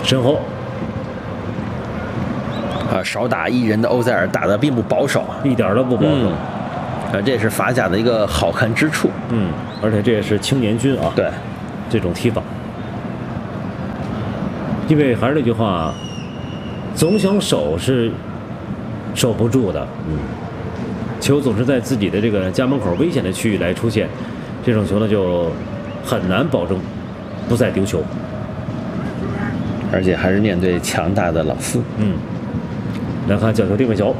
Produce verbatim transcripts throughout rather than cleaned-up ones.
身后。 啊，少打一人的欧塞尔打得并不保守， 一点都不保守。 嗯、啊，这也是法甲的一个好看之处。 嗯，而且这也是青年军啊。 对， 这种踢法，因为还是那句话，总想守是守不住的。嗯，球总是在自己的这个家门口危险的区域来出现，这种球呢就很难保证不再丢球。 而且还是面对强大的老四。 嗯。 来看角球定位球，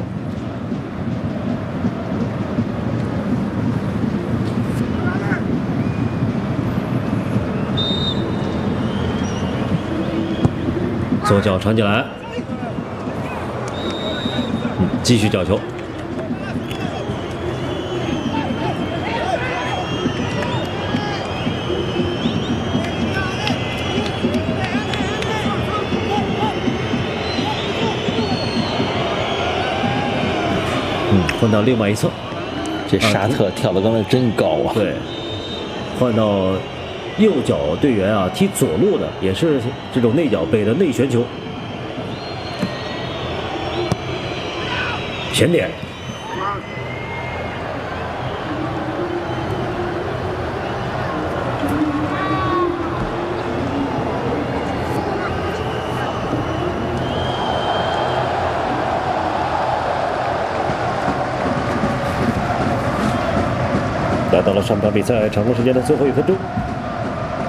左脚传进来，嗯，继续角球，换到另外一侧， 这沙特跳的刚才真高啊！ 对，换到右脚队员啊，踢左路的也是这种内脚背的内旋球，前点。来到了上半场比赛场上时间的最后一分钟，